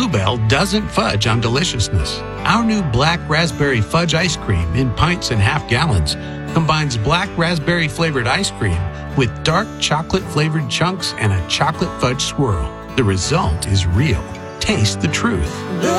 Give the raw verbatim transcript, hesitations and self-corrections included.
Bluebell doesn't fudge on deliciousness. Our new black raspberry fudge ice cream in pints and half gallons combines black raspberry flavored ice cream with dark chocolate flavored chunks and a chocolate fudge swirl. The result is real. Taste the truth.